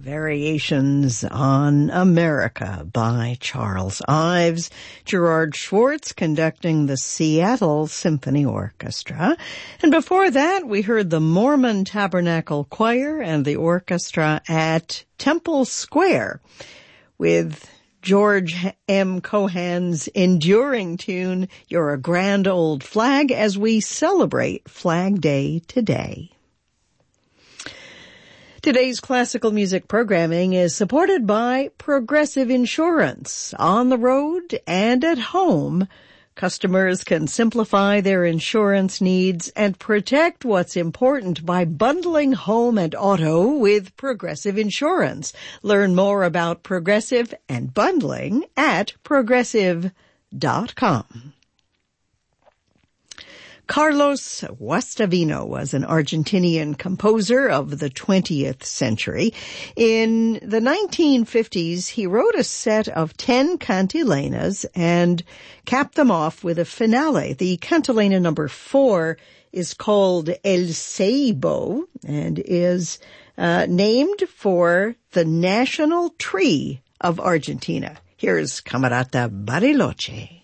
Variations on America by Charles Ives. Gerard Schwartz conducting the Seattle Symphony Orchestra. And before that, we heard the Mormon Tabernacle Choir and the orchestra at Temple Square with George M. Cohan's enduring tune, You're a Grand Old Flag, as we celebrate Flag Day today. Today's classical music programming is supported by Progressive Insurance. On the road and at home, customers can simplify their insurance needs and protect what's important by bundling home and auto with Progressive Insurance. Learn more about Progressive and bundling at progressive.com. Carlos Guastavino was an Argentinian composer of the 20th century. In the 1950s, he wrote a set of 10 cantilenas and capped them off with a finale. The cantilena number 4 is called El Ceibo and is named for the national tree of Argentina. Here's Camerata Bariloche.